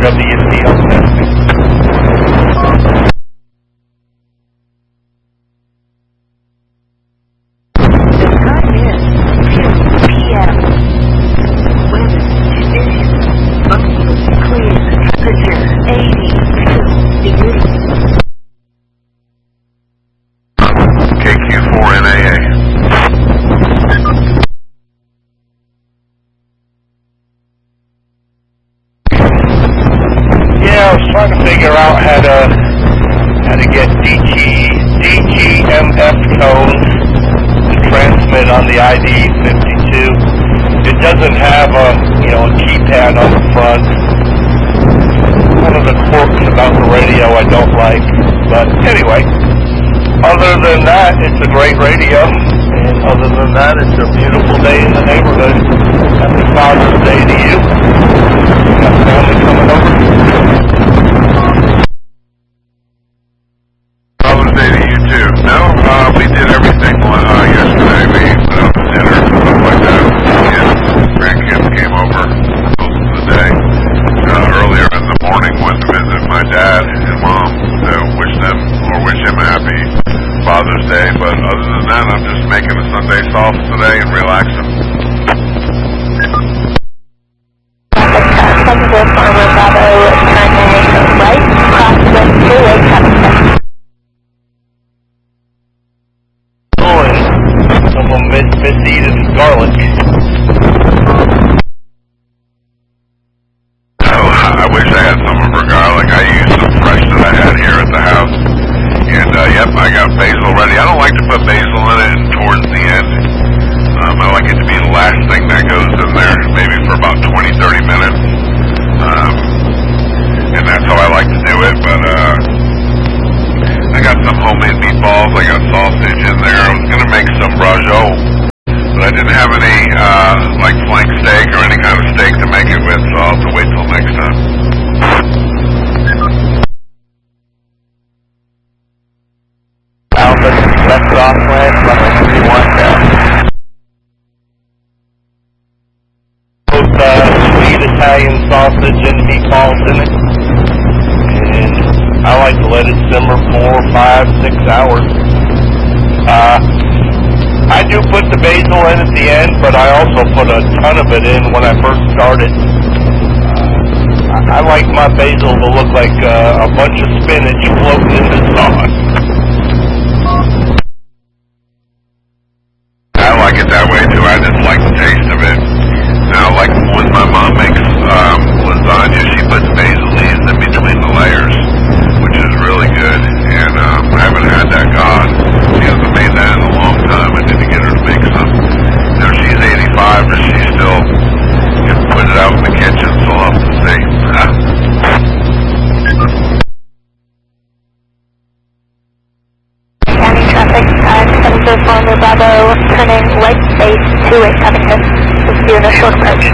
WCL testing. Trying to figure out how to get DGMF tones to transmit on the ID52. It doesn't have a keypad on the front. One of the quirks about the radio I don't like. But anyway, other than that, it's a great radio. And other than that, it's a beautiful day in the neighborhood. Happy Father's Day to you. You got family coming over? No, we did everything yesterday. We went out to dinner and stuff like that. And grandkids came over most of the day. Earlier in the morning went to visit my dad and mom to wish him a happy Father's Day. But other than that, I'm just making a Sunday sauce today and relaxing. Misseeded garlic. Oh, I wish I had some of her garlic. I used some fresh that I had here at the house. And, yep, I got basil ready. I don't like to put basil in it towards the end. I like it to be the last thing that goes in there, maybe for about 20-30 minutes. And that's how I like to do it. But, I got some homemade meatballs. I got sausage in there. I was going to make some braciole. But I didn't have any, like flank steak or any kind of steak to make it with, so I'll have to wait till next time. Albert left off land, runway 31 down. Both sweet Italian sausage and meatballs in it. And I like to let it simmer 4, 5, 6 hours. I do put the basil in at the end, but I also put a ton of it in when I first started. I like my basil to look like a bunch of spinach floating in the sauce. I like it that way too. I just like the taste of it. Now, like when my mom makes lasagna, she puts basil leaves in between the layers, which is really good. And I haven't had that gone. She hasn't made that in a long time. I need to get her to make some. Now she's 85, but she still can put it out in the kitchen, so I'll have to see. County traffic, 704 Bravo, turning right base 28 Covington. This is doing a short approach.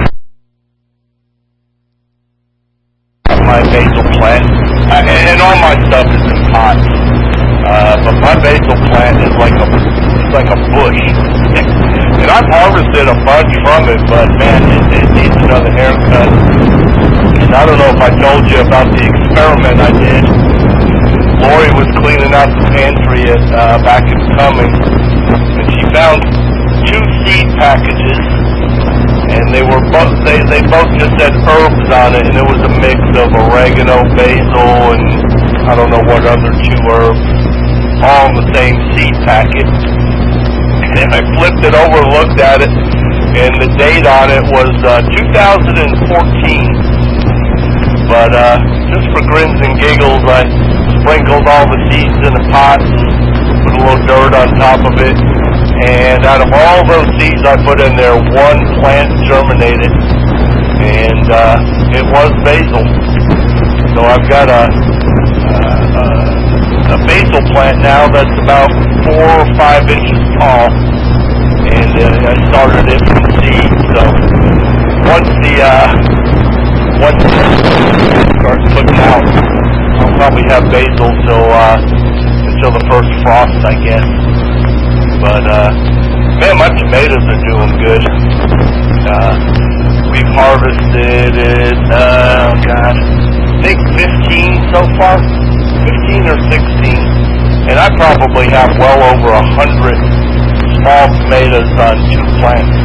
My basil plant, and all my stuff is in pots. But my basil plant is like a bush. And I've harvested a bunch from it, but man, it needs another haircut. And I don't know if I told you about the experiment I did. Lori was cleaning out the pantry back in Cumming, and she found 2 seed packages, and they both just had herbs on it, and it was a mix of oregano, basil, and I don't know what other 2 herbs, all in the same seed packet. And I flipped it over, looked at it, and the date on it was 2014. But just for grins and giggles, I sprinkled all the seeds in a pot and put a little dirt on top of it. And out of all those seeds I put in there, 1 plant germinated, and it was basil. So I've got a basil plant now that's about 4 or 5 inches tall, and I started it from seed. So once it starts putting out, I'll probably have basil until the first frost, I guess. But man, my tomatoes are doing good. We've harvested it. Oh God. so far? 15 or 16. And I probably have well over 100 small tomatoes on 2 plants.